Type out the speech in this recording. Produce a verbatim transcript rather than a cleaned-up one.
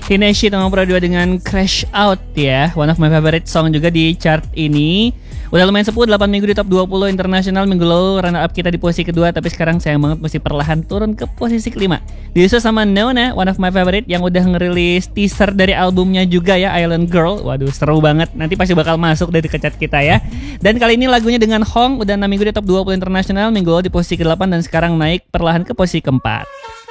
Hineshi nomor dua dengan Crash Out ya. One of my favorite song juga di chart ini. Udah lumayan sepuh, delapan minggu di top dua puluh internasional. Minggu lalu runner up kita di posisi kedua, tapi sekarang sayang banget mesti perlahan turun ke posisi kelima. Disusul sama Nona, one of my favorite, yang udah ngerilis teaser dari albumnya juga ya, Island Girl. Waduh, seru banget. Nanti pasti bakal masuk dari kecat kita ya. Dan kali ini lagunya dengan Hong, udah enam minggu di top dua puluh internasional. Minggu lalu di posisi kedelapan dan sekarang naik perlahan ke posisi keempat.